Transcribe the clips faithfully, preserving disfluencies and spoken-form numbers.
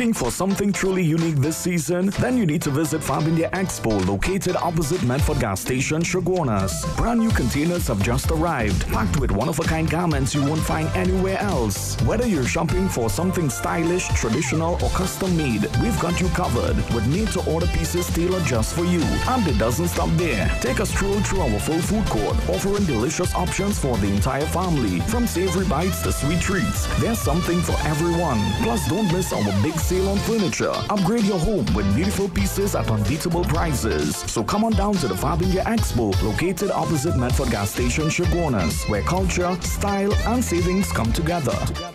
Looking for something truly unique this season? Then you need to visit Fab India Expo, located opposite Medford Gas Station, Chaguanas. Brand new containers have just arrived, packed with one-of-a-kind garments you won't find anywhere else. Whether you're shopping for something stylish, traditional, or custom-made, we've got you covered with made-to-order pieces tailored just for you. And it doesn't stop there. Take a stroll through our full food court, offering delicious options for the entire family. From savory bites to sweet treats, there's something for everyone. Plus, don't miss our big sale on furniture. Upgrade your home with beautiful pieces at unbeatable prices. So come on down to the Fab India Expo, located opposite Medford Gas Station, Chaguanas, where culture, style, and savings come together.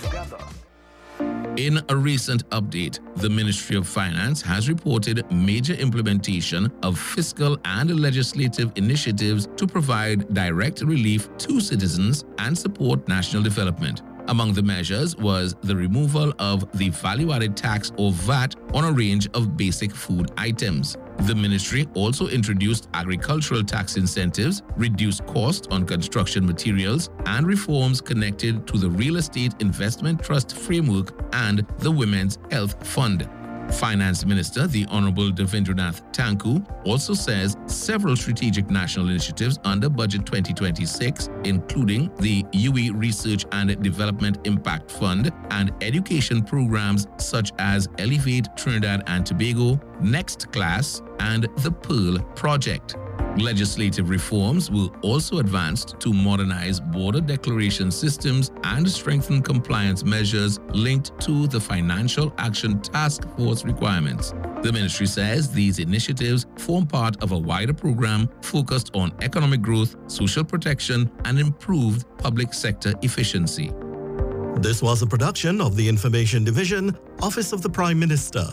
In a recent update, the Ministry of Finance has reported major implementation of fiscal and legislative initiatives to provide direct relief to citizens and support national development. Among the measures was the removal of the value-added tax or V A T on a range of basic food items. The ministry also introduced agricultural tax incentives, reduced costs on construction materials, and reforms connected to the Real Estate Investment Trust Framework and the Women's Health Fund. Finance Minister, the Honorable Devendranath Tanku, also says several strategic national initiatives under Budget twenty twenty-six, including the U E Research and Development Impact Fund and education programs such as Elevate Trinidad and Tobago, Next Class, and the Pearl Project. Legislative reforms will also advance to modernize border declaration systems and strengthen compliance measures linked to the Financial Action Task Force requirements. The ministry says these initiatives form part of a wider program focused on economic growth, social protection, and improved public sector efficiency. This was a production of the Information Division, Office of the Prime Minister.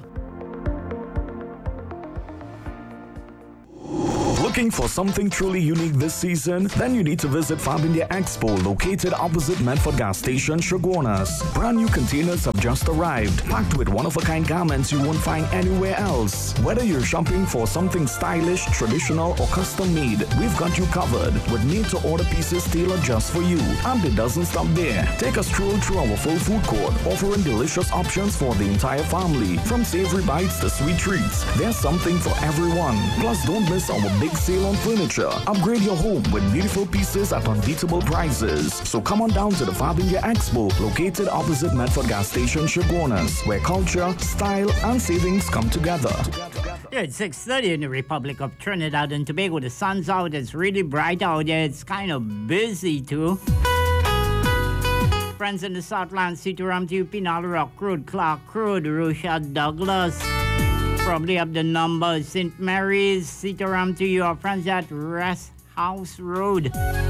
Looking for something truly unique this season? Then you need to visit Fab India Expo, located opposite Medford Gas Station, Chaguanas. Brand new containers have just arrived, packed with one-of-a-kind garments you won't find anywhere else. Whether you're shopping for something stylish, traditional, or custom-made, we've got you covered with made-to-order pieces tailored just for you. And it doesn't stop there. Take a stroll through our full food court, offering delicious options for the entire family. From savory bites to sweet treats, there's something for everyone. Plus, don't miss our big sale on furniture. Upgrade your home with beautiful pieces at unbeatable prices. So come on down to the Fab India Expo, located opposite Medford Gas Station, Chaguanas, where culture, style, and savings come together. Yeah, it's six thirty in the Republic of Trinidad and Tobago. The sun's out. It's really bright out there. It's kind of busy too. Friends in the Southland, Sitaram, Pinal Rock Road, Clark Road, Rochelle Douglas. Probably up the number. Saint Mary's, Sitaram to you. Our friends at Rest House Road.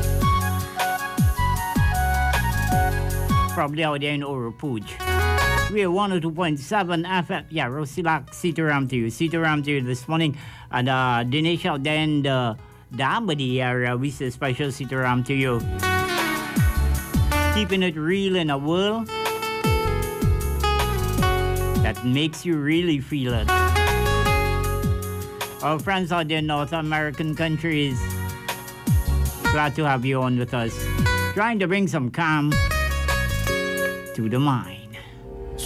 Probably out there in Oropuj. We're one oh two point seven F M. Yeah, Rosilak, Sitaram to you. Sitaram to you this morning. And uh, Dinesh out there in the Dabadi area. We say special Sitaram to you. Keeping it real in a world that makes you really feel it. Our friends out there in North American countries, glad to have you on with us. Trying to bring some calm to the mind.